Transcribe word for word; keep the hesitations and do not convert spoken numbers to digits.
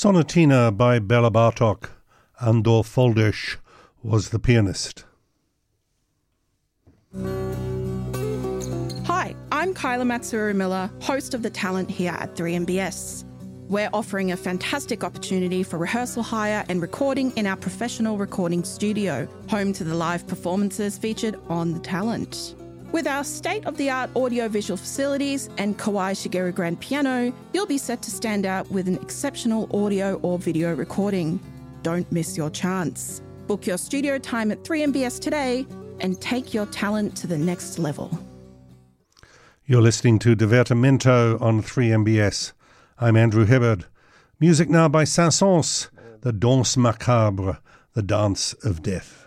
Sonatina by Bela Bartok. Andor Foldesh was the pianist. Hi, I'm Kyla Matsuru-Miller, host of The Talent here at three M B S. We're offering a fantastic opportunity for rehearsal hire and recording in our professional recording studio, home to the live performances featured on The Talent. With our state-of-the-art audio-visual facilities and Kawai Shigeru grand piano, you'll be set to stand out with an exceptional audio or video recording. Don't miss your chance. Book your studio time at three M B S today and take your talent to the next level. You're listening to Divertimento on three M B S. I'm Andrew Hibbard. Music now by Saint-Saëns, the Danse Macabre, the Dance of Death.